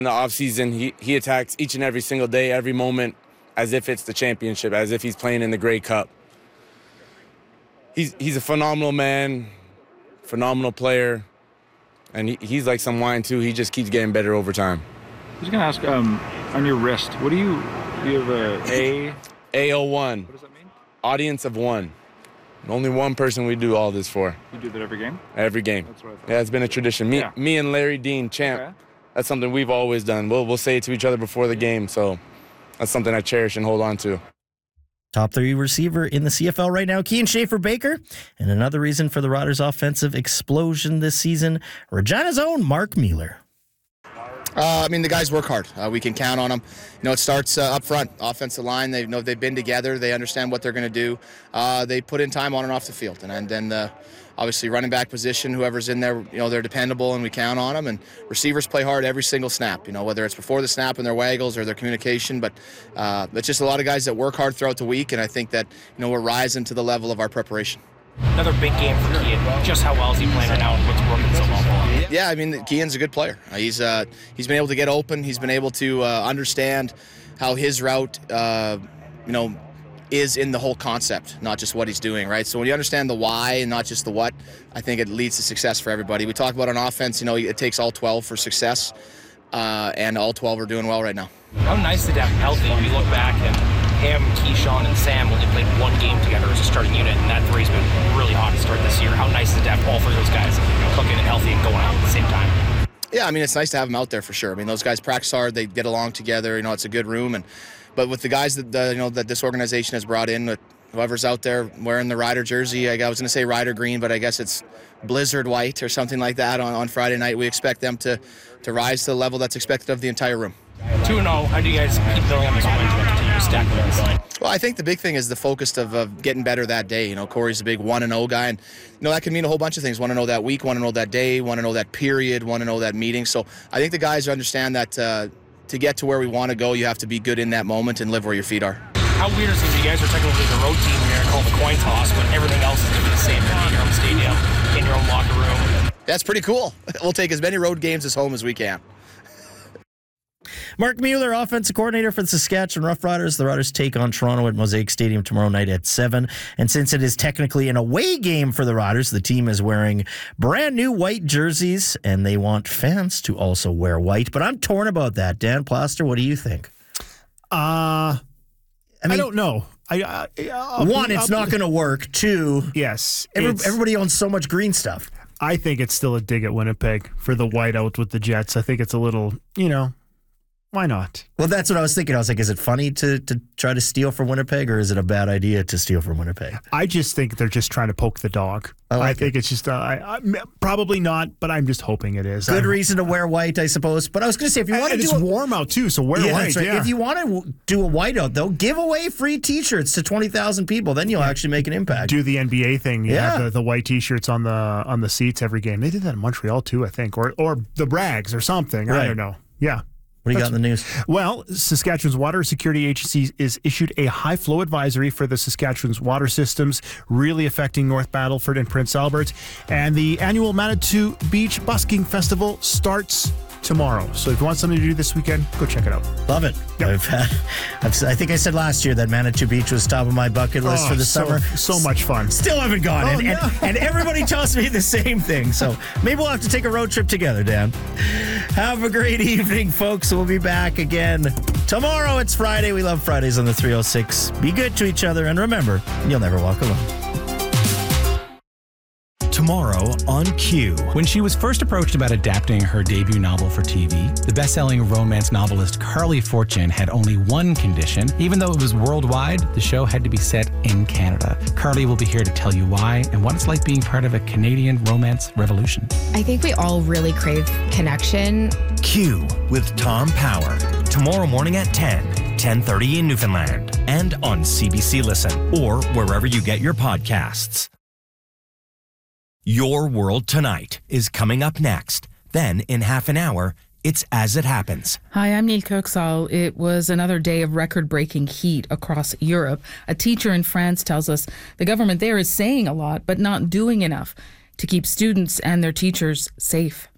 In the offseason, he attacks each and every single day, every moment, as if it's the championship, as if he's playing in the Grey Cup. He's a phenomenal man, phenomenal player, and he's like some wine, too. He just keeps getting better over time. I was going to ask, on your wrist, do you have a AO1. What does that mean? Audience of one. Only one person we do all this for. You do that every game? Every game. That's what I thought. Yeah, it's been a tradition. Me and Larry Dean, champ, Okay. That's something we've always done. We'll say it to each other before the game, so that's something I cherish and hold on to. Top 3 receiver in the CFL right now, Kian Schaefer-Baker. And another reason for the Riders' offensive explosion this season, Regina's own Mark Mueller. The guys work hard. We can count on them. It starts up front, offensive line. They know they've been together. They understand what they're going to do. They put in time on and off the field. And then obviously running back position, whoever's in there, they're dependable and we count on them. And receivers play hard every single snap, whether it's before the snap and their waggles or their communication. But it's just a lot of guys that work hard throughout the week. And I think that, we're rising to the level of our preparation. Another big game for Kian. Just how well is he playing right now and what's working so well for him? Yeah, Kian's a good player. He's been able to get open. He's been able to understand how his route, is in the whole concept, not just what he's doing, right? So when you understand the why and not just the what, I think it leads to success for everybody. We talk about on offense, it takes all 12 for success, and all 12 are doing well right now. How nice to have him healthy when you look back and him, Keyshawn, and Sam only played one game together as a starting unit, and that three's been really hot to start this year. How nice is it to have all 3 of those guys cooking and healthy and going out at the same time? Yeah, it's nice to have them out there for sure. Those guys practice hard, they get along together. It's a good room, but with the guys that that this organization has brought in, with whoever's out there wearing the Rider jersey, I was going to say Rider green, but I guess it's Blizzard white or something like that on Friday night. We expect them to rise to the level that's expected of the entire room. 2-0. How do you guys keep building on this momentum and continue to stack wins? Well, I think the big thing is the focus of getting better that day. Corey's a big 1-0 guy, and that can mean a whole bunch of things. Want to know that week, want to know that day, want to know that period, want to know that meeting. So I think the guys understand that to get to where we want to go, you have to be good in that moment and live where your feet are. How weird is it? You guys are technically the road team here and call the coin toss, but everything else is going to be the same in your own stadium, in your own locker room. That's pretty cool. We'll take as many road games as home as we can. Mark Mueller, offensive coordinator for the Saskatchewan Roughriders. The Riders take on Toronto at Mosaic Stadium tomorrow night at 7. And since it is technically an away game for the Riders, the team is wearing brand new white jerseys, and they want fans to also wear white. But I'm torn about that. Dan Plaster, what do you think? I don't know. One, it's not going to work. 2, yes, everybody owns so much green stuff. I think it's still a dig at Winnipeg for the whiteout with the Jets. I think it's a little, why not? Well, that's what I was thinking. I was like, is it funny to try to steal from Winnipeg, or is it a bad idea to steal from Winnipeg? I just think they're just trying to poke the dog. I think it's just probably not, but I'm just hoping it is. Good reason to wear white, I suppose. But I was going to say, if you want to do it's warm out too, so wear white. Right. Yeah. If you want to do a whiteout, though, give away free T-shirts to 20,000 people. Then you'll actually make an impact. Do the NBA thing. You have the white T-shirts on the seats every game. They did that in Montreal too, I think, or the Brags or something. Right. I don't know. Yeah. What do you got in the news? Well, Saskatchewan's Water Security Agency is issued a high flow advisory for the Saskatchewan's water systems, really affecting North Battleford and Prince Albert. And the annual Manitou Beach Busking Festival starts tomorrow. So if you want something to do this weekend, go check it out. Love it. Yep. I think I said last year that Manitou Beach was top of my bucket list for the summer. So much fun. Still haven't gone. And everybody tells me the same thing. So maybe we'll have to take a road trip together, Dan. Have a great evening, folks. We'll be back again tomorrow. It's Friday. We love Fridays on the 306. Be good to each other. And remember, you'll never walk alone. Tomorrow on Q. When she was first approached about adapting her debut novel for TV, the best-selling romance novelist Carly Fortune had only one condition. Even though it was worldwide, the show had to be set in Canada. Carly will be here to tell you why and what it's like being part of a Canadian romance revolution. I think we all really crave connection. Q with Tom Power. Tomorrow morning at 10:30 in Newfoundland. And on CBC Listen or wherever you get your podcasts. Your World Tonight is coming up next. Then, in half an hour, it's As It Happens. Hi, I'm Neil Kirksall. It was another day of record-breaking heat across Europe. A teacher in France tells us the government there is saying a lot, but not doing enough to keep students and their teachers safe.